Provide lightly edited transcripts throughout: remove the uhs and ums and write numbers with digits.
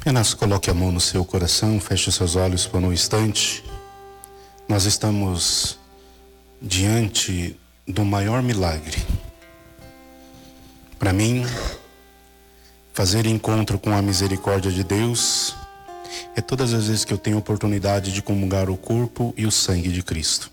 Apenas coloque a mão no seu coração, feche os seus olhos por um instante. Nós estamos diante do maior milagre. Para mim, fazer encontro com a misericórdia de Deus é todas as vezes que eu tenho oportunidade de comungar o corpo e o sangue de Cristo.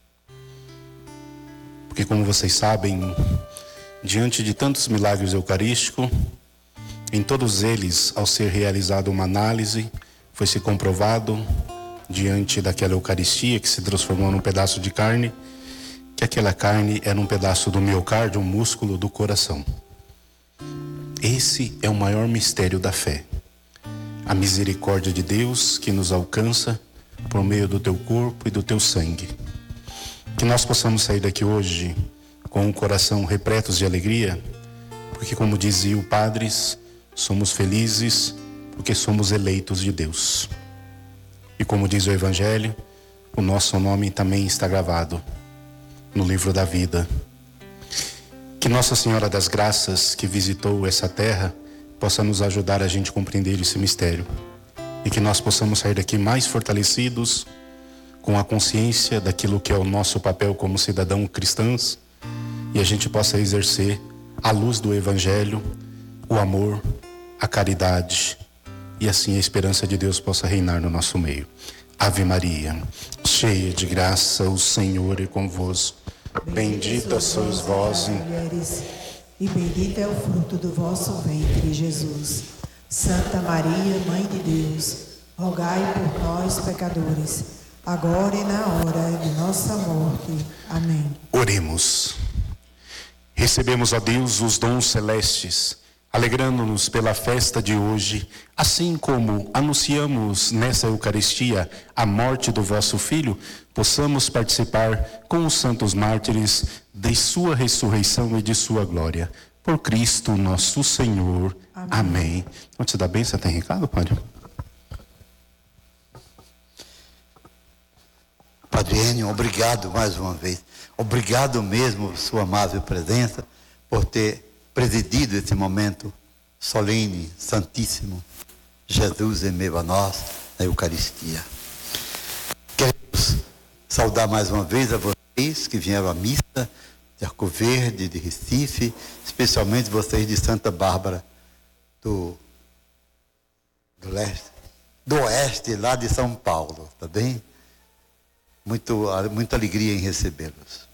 Porque, como vocês sabem, diante de tantos milagres eucarísticos, em todos eles, ao ser realizada uma análise, foi se comprovado, diante daquela Eucaristia que se transformou num pedaço de carne, que aquela carne era um pedaço do miocárdio, um músculo do coração. Esse é o maior mistério da fé. A misericórdia de Deus que nos alcança por meio do teu corpo e do teu sangue. Que nós possamos sair daqui hoje com o coração repletos de alegria, porque, como dizia o Padres, somos felizes porque somos eleitos de Deus. E como diz o Evangelho, o nosso nome também está gravado no livro da vida. Que Nossa Senhora das Graças, que visitou essa terra, possa nos ajudar a gente compreender esse mistério. E que nós possamos sair daqui mais fortalecidos, com a consciência daquilo que é o nosso papel como cidadãos cristãos, e a gente possa exercer, à luz do Evangelho, o amor, a caridade, e assim a esperança de Deus possa reinar no nosso meio. Ave Maria, cheia de graça, o Senhor é convosco. Bendita sois vós em mulheres, e bendito é o fruto do vosso ventre, Jesus. Santa Maria, Mãe de Deus, rogai por nós, pecadores, agora e na hora de nossa morte. Amém. Oremos. Recebemos, ó Deus, os dons celestes, alegrando-nos pela festa de hoje, assim como anunciamos nessa Eucaristia a morte do vosso Filho, possamos participar com os santos mártires de sua ressurreição e de sua glória. Por Cristo nosso Senhor. Amém. Amém. Antes da bênção, tem recado, Padre? Padre Enio, obrigado mais uma vez. Obrigado mesmo, sua amável presença, por ter presidido esse momento solene, santíssimo. Jesus em meio a nós, na Eucaristia. Queremos saudar mais uma vez a vocês que vieram à missa de Arco Verde, de Recife, especialmente vocês de Santa Bárbara do Oeste, lá de São Paulo, tá bem? Muita alegria em recebê-los.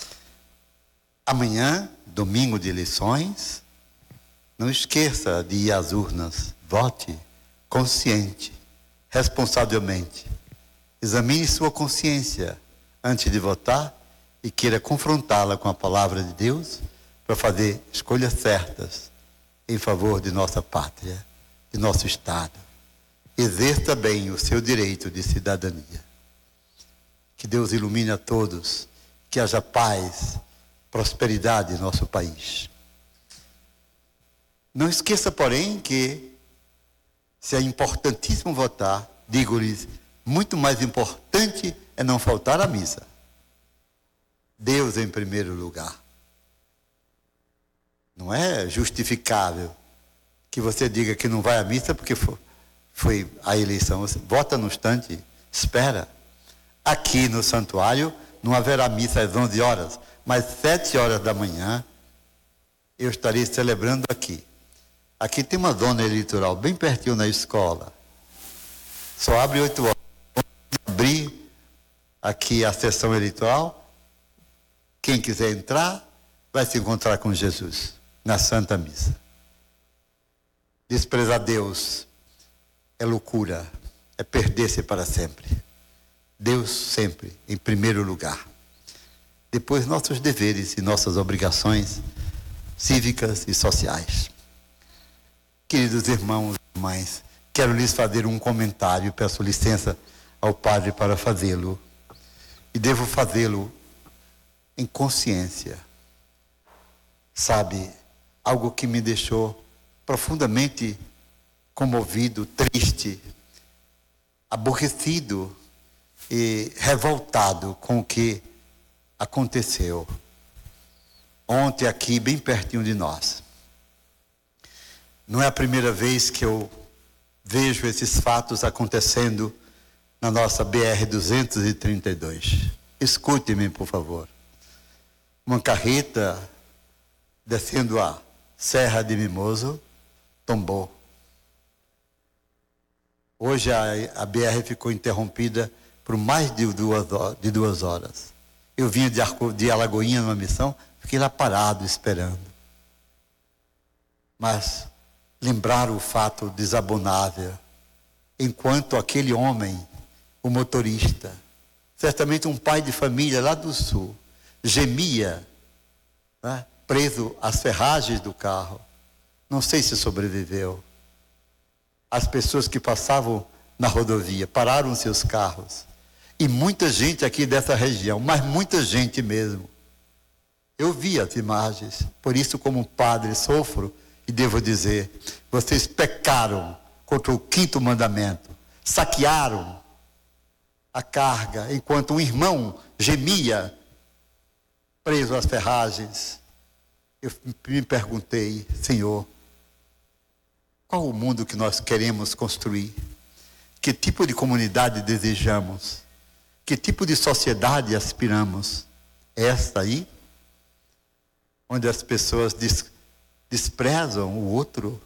Amanhã, domingo de eleições, não esqueça de ir às urnas. Vote consciente, responsavelmente. Examine sua consciência antes de votar e queira confrontá-la com a palavra de Deus para fazer escolhas certas em favor de nossa pátria, de nosso Estado. Exerça bem o seu direito de cidadania. Que Deus ilumine a todos, que haja paz, prosperidade em nosso país. Não esqueça, porém, que se é importantíssimo votar, digo-lhes, muito mais importante é não faltar à missa. Deus em primeiro lugar. Não é justificável que você diga que não vai à missa porque foi a eleição. Você vota no instante, espera. Aqui no santuário não haverá missa às 11 horas, mas 7 horas da manhã eu estarei celebrando aqui. Aqui tem uma zona eleitoral bem pertinho na escola. Só abre 8 horas. Quando abrir aqui a sessão eleitoral, quem quiser entrar vai se encontrar com Jesus na Santa Missa. Desprezar Deus é loucura, é perder-se para sempre. Deus sempre em primeiro lugar. Depois nossos deveres e nossas obrigações cívicas e sociais. Queridos irmãos e irmãs, quero lhes fazer um comentário, peço licença ao Padre para fazê-lo. E devo fazê-lo em consciência. Sabe, algo que me deixou profundamente comovido, triste, aborrecido e revoltado com o que aconteceu ontem aqui, bem pertinho de nós. Não é a primeira vez que eu vejo esses fatos acontecendo na nossa BR-232. Escute-me, por favor. Uma carreta descendo a Serra de Mimoso tombou. Hoje a BR ficou interrompida por mais de 2 horas. Eu vinha de Alagoinha numa missão, fiquei lá parado esperando. Mas lembrar o fato desabonável, enquanto aquele homem, o motorista, certamente um pai de família lá do sul, gemia, né, preso às ferragens do carro. Não sei se sobreviveu. As pessoas que passavam na rodovia pararam seus carros. E muita gente aqui dessa região, mas muita gente mesmo. Eu vi as imagens, por isso como padre sofro e devo dizer, vocês pecaram contra o 5º mandamento, saquearam a carga, enquanto um irmão gemia preso às ferragens. Eu me perguntei, Senhor, qual o mundo que nós queremos construir? Que tipo de comunidade desejamos? Que tipo de sociedade aspiramos? Esta aí? Onde as pessoas desprezam o outro?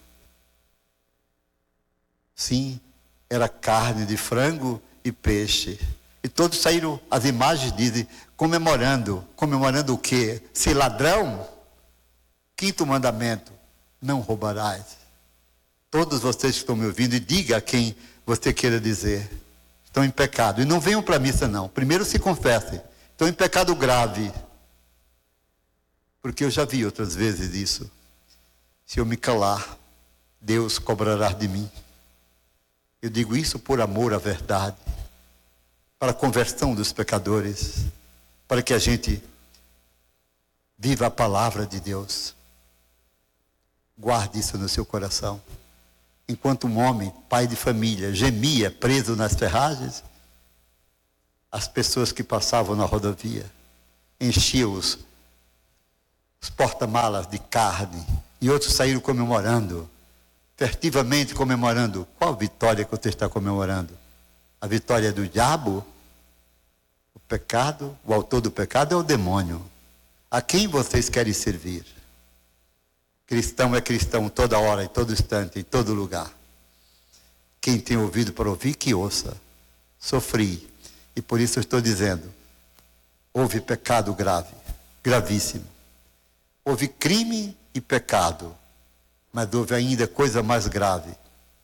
Sim, era carne de frango e peixe. E todos saíram, as imagens dizem, comemorando. Comemorando o quê? Ser ladrão? 5º mandamento, não roubarás. Todos vocês que estão me ouvindo, e diga a quem você queira dizer, estão em pecado. E não venham para a missa não, primeiro se confessem. Estão em pecado grave. Porque eu já vi outras vezes isso. Se eu me calar, Deus cobrará de mim. Eu digo isso por amor à verdade, para a conversão dos pecadores, para que a gente viva a palavra de Deus. Guarde isso no seu coração. Enquanto um homem, pai de família, gemia preso nas ferragens, as pessoas que passavam na rodovia enchiam os porta-malas de carne, e outros saíram comemorando, festivamente comemorando. Qual vitória que você está comemorando? A vitória do diabo? O pecado? O autor do pecado é o demônio. A quem vocês querem servir? Cristão é cristão toda hora, em todo instante, em todo lugar. Quem tem ouvido para ouvir, que ouça. Sofri. E por isso eu estou dizendo, houve pecado grave, gravíssimo. Houve crime e pecado. Mas houve ainda coisa mais grave.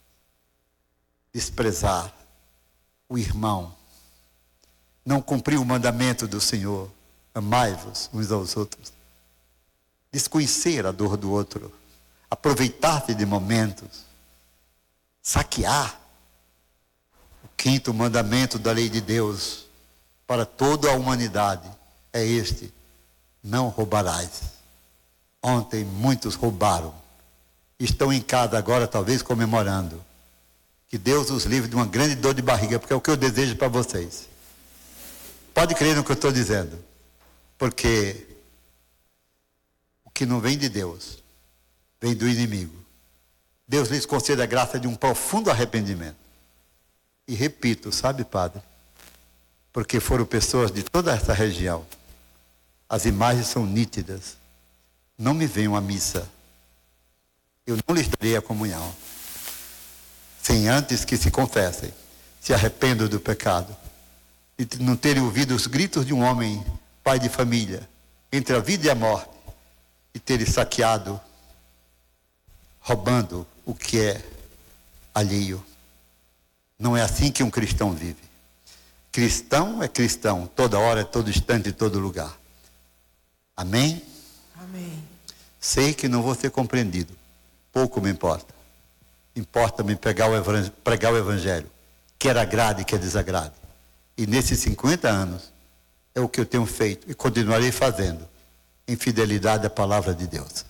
Desprezar o irmão. Não cumprir o mandamento do Senhor. Amai-vos uns aos outros. Desconhecer a dor do outro, aproveitar-se de momentos, saquear o 5º mandamento da lei de Deus para toda a humanidade é este: não roubarás. Ontem muitos roubaram, estão em casa agora talvez comemorando. Que Deus os livre de uma grande dor de barriga, porque é o que eu desejo para vocês. Pode crer no que eu estou dizendo, porque que não vem de Deus, vem do inimigo. Deus lhes concede a graça de um profundo arrependimento. E repito, sabe, padre, porque foram pessoas de toda essa região. As imagens são nítidas. Não me venham à missa. Eu não lhes darei a comunhão, sem antes que se confessem, se arrependam do pecado, e não terem ouvido os gritos de um homem, pai de família, entre a vida e a morte, e terem saqueado, roubando o que é alheio. Não é assim que um cristão vive. Cristão é cristão, toda hora, todo instante, em todo lugar. Amém? Amém. Sei que não vou ser compreendido. Pouco me importa. Importa-me pregar o Evangelho, quer agrade, quer desagrade. E nesses 50 anos, é o que eu tenho feito e continuarei fazendo, em fidelidade à palavra de Deus.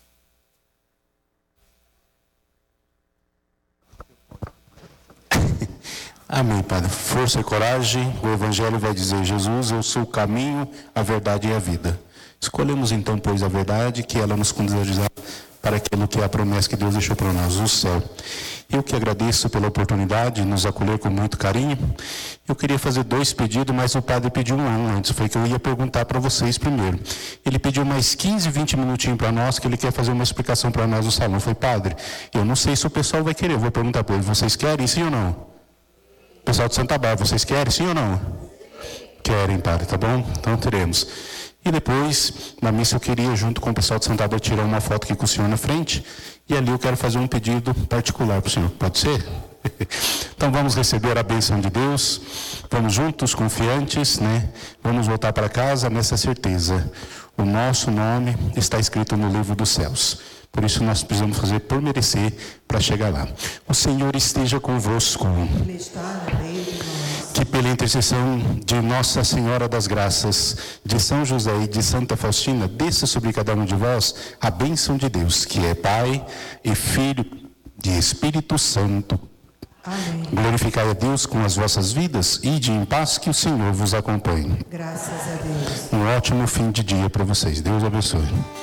Amém, Padre. Força e coragem. O Evangelho vai dizer: Jesus, eu sou o caminho, a verdade e a vida. Escolhemos então, pois, a verdade, que ela nos conduzirá para para aquilo que é a promessa que Deus deixou para nós, o céu. Eu que agradeço pela oportunidade de nos acolher com muito carinho. Eu queria fazer 2 pedidos, mas o padre pediu um antes. Foi que eu ia perguntar para vocês primeiro. Ele pediu mais 15, 20 minutinhos para nós, que ele quer fazer uma explicação para nós no salão. Eu falei, padre, eu não sei se o pessoal vai querer. Eu vou perguntar para eles, vocês querem, sim ou não? Pessoal de Santa Bárbara, vocês querem, sim ou não? Querem, padre, tá bom? Então teremos. E depois, na missa, eu queria, junto com o pessoal de Santa Bárbara, tirar uma foto aqui com o senhor na frente. E ali eu quero fazer um pedido particular para o senhor. Pode ser? Então vamos receber a bênção de Deus. Vamos juntos, confiantes, né? Vamos voltar para casa nessa certeza. O nosso nome está escrito no livro dos céus. Por isso nós precisamos fazer por merecer para chegar lá. O Senhor esteja convosco. Ele está no meio de nós. Que pela intercessão de Nossa Senhora das Graças, de São José e de Santa Faustina, desça sobre cada um de vós a bênção de Deus, que é Pai e Filho e Espírito Santo. Amém. Glorificai a Deus com as vossas vidas e de em paz que o Senhor vos acompanhe. Graças a Deus. Um ótimo fim de dia para vocês. Deus abençoe.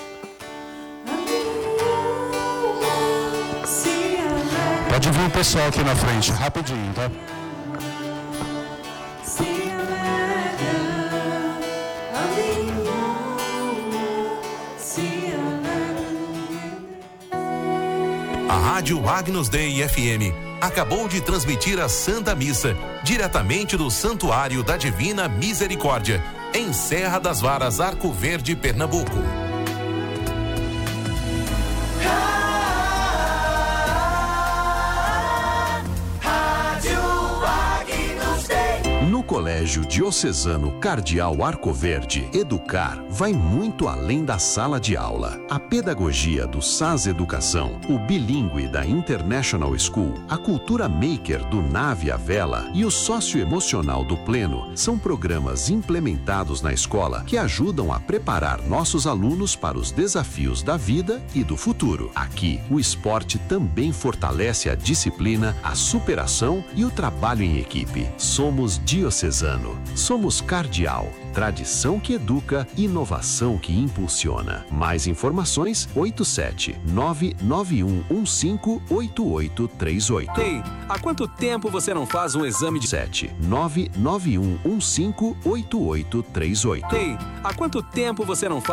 Pode vir o pessoal aqui na frente, rapidinho, tá? A Rádio Agnus Dei FM acabou de transmitir a Santa Missa, diretamente do Santuário da Divina Misericórdia, em Serra das Varas, Arco Verde, Pernambuco. No Colégio Diocesano Cardeal Arco Verde, educar vai muito além da sala de aula. A pedagogia do SAS Educação, o bilíngue da International School, a cultura maker do Nave à Vela e o socioemocional do Pleno são programas implementados na escola que ajudam a preparar nossos alunos para os desafios da vida e do futuro. Aqui, o esporte também fortalece a disciplina, a superação e o trabalho em equipe. Somos diocesano, somos cardeal, tradição que educa, inovação que impulsiona. Mais informações, 87-99115-8838. Ei, há quanto tempo você não faz um exame de... 7-99115-8838. Ei, há quanto tempo você não faz